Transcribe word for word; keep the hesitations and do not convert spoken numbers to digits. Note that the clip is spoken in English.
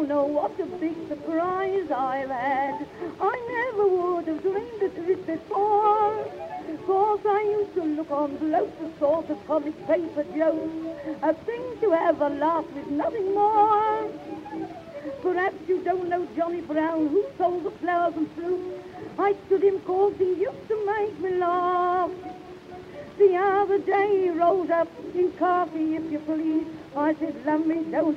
don't know what a big surprise I've had. I never would have dreamed of it before. Cause I used to look on blokes as sort of comic paper jokes, a thing to have a laugh with, nothing more. Perhaps you don't know Johnny Brown, who sold the flowers and fruit. I stood him cause he used to make me laugh. The other day he rolled up in coffee, if you please. I said, love me, don't